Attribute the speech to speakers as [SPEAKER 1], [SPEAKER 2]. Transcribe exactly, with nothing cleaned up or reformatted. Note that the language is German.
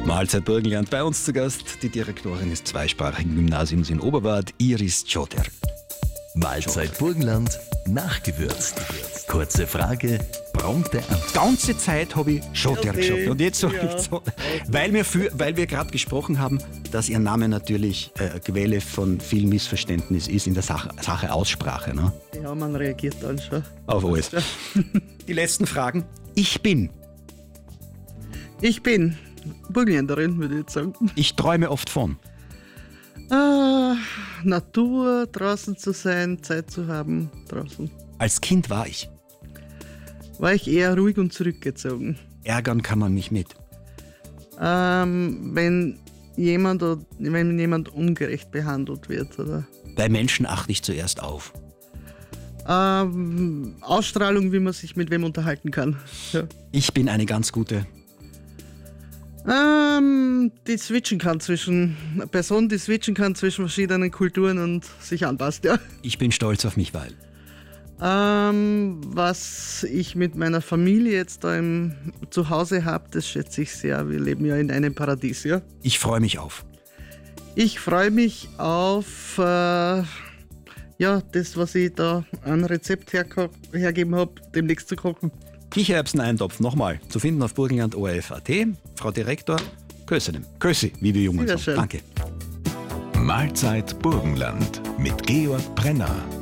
[SPEAKER 1] Mahlzeit Burgenland, bei uns zu Gast die Direktorin des zweisprachigen Gymnasiums in Oberwart, Iris Tschoter.
[SPEAKER 2] Mahlzeit Burgenland, nachgewürzt. Kurze Frage, prompte Antwort.
[SPEAKER 1] Die ganze Zeit habe ich Tschoter
[SPEAKER 3] Okay.
[SPEAKER 1] geschaut. Und jetzt sage
[SPEAKER 3] Ja.
[SPEAKER 1] ich so, weil wir, für, weil wir gerade gesprochen haben, dass Ihr Name natürlich äh, eine Quelle von viel Missverständnis ist in der Sache, Sache Aussprache. Ne?
[SPEAKER 3] Ja, man reagiert dann schon.
[SPEAKER 1] Auf alles. Die letzten Fragen. Ich bin.
[SPEAKER 3] Ich bin Burgenländerin, würde ich jetzt sagen.
[SPEAKER 1] Ich träume oft von.
[SPEAKER 3] Ah, Natur, draußen zu sein, Zeit zu haben, draußen.
[SPEAKER 1] Als Kind war ich.
[SPEAKER 3] War ich eher ruhig und zurückgezogen.
[SPEAKER 1] Ärgern kann man mich mit.
[SPEAKER 3] Ähm, wenn jemand, oder- wenn jemand ungerecht behandelt wird, oder?
[SPEAKER 1] Bei Menschen achte ich zuerst auf.
[SPEAKER 3] Ähm, Ausstrahlung, wie man sich mit wem unterhalten kann. Ja.
[SPEAKER 1] Ich bin eine ganz gute.
[SPEAKER 3] Ähm, die switchen kann zwischen, eine Person, die switchen kann zwischen verschiedenen Kulturen und sich anpasst, ja.
[SPEAKER 1] Ich bin stolz auf mich, weil.
[SPEAKER 3] Ähm, was ich mit meiner Familie jetzt da im Zuhause habe, das schätze ich sehr. Wir leben ja in einem Paradies, ja.
[SPEAKER 1] Ich freue mich auf.
[SPEAKER 3] Ich freue mich auf äh, ja, das, was ich da an Rezept herko- hergeben habe, demnächst zu kochen.
[SPEAKER 1] Kichererbsen-Eintopf nochmal zu finden auf burgenland O R F Punkt A T. Frau Direktor, Kösenem. Kösi, wie wir Jungen
[SPEAKER 3] Sehr
[SPEAKER 1] sagen.
[SPEAKER 3] schön.
[SPEAKER 1] Danke.
[SPEAKER 2] Mahlzeit Burgenland mit Georg Brenner.